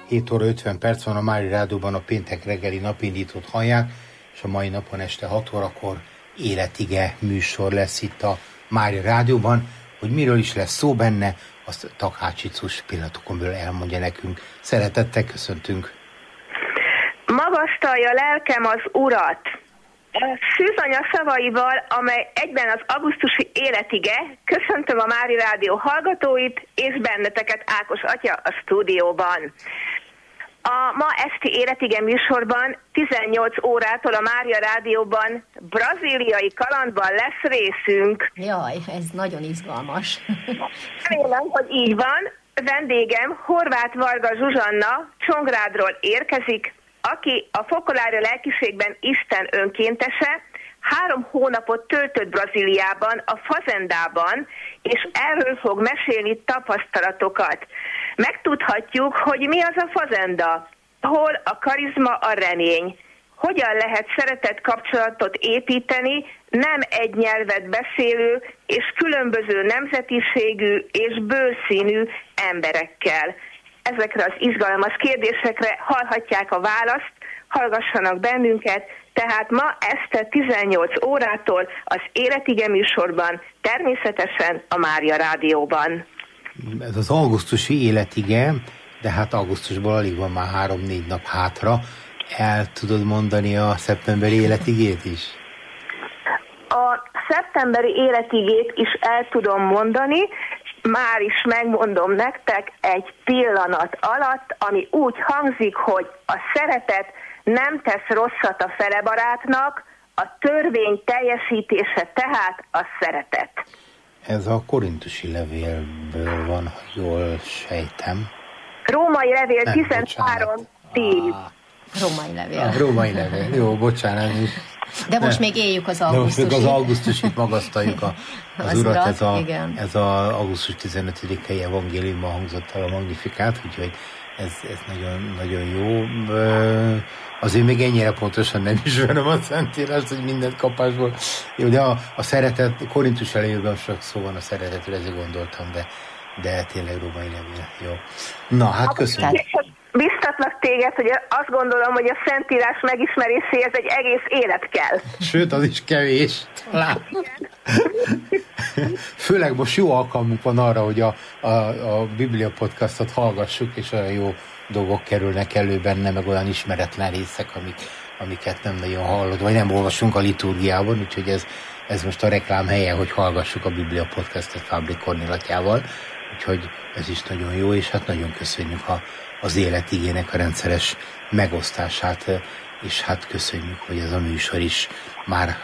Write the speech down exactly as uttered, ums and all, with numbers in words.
hét óra ötven perc van, a Mária Rádióban a péntek reggeli napindítót hallják, és a mai napon este hat órakor Életige műsor lesz itt a Mária Rádióban. Hogy miről is lesz szó benne, azt Takács Icus pillanatokon belül elmondja nekünk. Szeretettel köszöntünk! Magasztalja lelkem az Urat! Szűzanya szavaival, amely egyben az augusztusi Életige, köszöntöm a Mária Rádió hallgatóit, és benneteket, Ákos atya a stúdióban. A ma esti Életige műsorban tizennyolc órától a Mária Rádióban brazíliai kalandban lesz részünk. Jaj, ez nagyon izgalmas. Remélem, hogy így van. Vendégem Horváth Varga Zsuzsanna Csongrádról érkezik, aki a Fokolária lelkiségben Isten önkéntese, három hónapot töltött Brazíliában, a fazendában, és erről fog mesélni tapasztalatokat. Megtudhatjuk, hogy mi az a fazenda, hol a karizma, a remény, hogyan lehet szeretett kapcsolatot építeni nem egy nyelvet beszélő és különböző nemzetiségű és bőrszínű emberekkel. Ezekre az izgalmas kérdésekre hallhatják a választ, hallgassanak bennünket, tehát ma este tizennyolc órától az Életige műsorban, természetesen a Mária Rádióban. Ez az augusztusi Életige, de hát augusztusból alig van már három-négy nap hátra. El tudod mondani a szeptemberi Életigét is? A szeptemberi Életigét is el tudom mondani, már is megmondom nektek egy pillanat alatt, ami úgy hangzik, hogy a szeretet nem tesz rosszat a felebarátnak, a törvény teljesítése tehát a szeretet. Ez a korintusi levélből van, ha jól sejtem. Római levél tizenhárom tíz. Római levél. A római levél. Jó, bocsánat. De most ne. még éljük az augusztusit. De most még az augusztusit magasztaljuk a, az, az urat. urat. Ez, a, ez a augusztus tizenötödikei evangéliumban hangzott el a Magnifikát, úgyhogy ez, ez nagyon, nagyon jó. Azért még ennyire pontosan nem ismerem a Szentírást, hogy mindent kapásból. Jó, de a, a szeretet, Korintus elejében sok szó van a szeretetről, ezért gondoltam, de, de tényleg római levél. Jó. Na, hát köszönöm. Biztatlak téged, hogy azt gondolom, hogy a Szentírás megismeréséhez egy egész élet kell. Sőt, az is kevés. Főleg most jó alkalmunk van arra, hogy a, a, a Biblia podcastot hallgassuk, és olyan jó dolgok kerülnek elő benne, meg olyan ismeretlen részek, amik, amiket nem nagyon hallod, vagy nem olvasunk a liturgiában, úgyhogy ez, ez most a reklám helye, hogy hallgassuk a Biblia podcastot Fábri Kornélatjával, úgyhogy ez is nagyon jó, és hát nagyon köszönjük a az Életigének a rendszeres megosztását, és hát köszönjük, hogy ez a műsor is már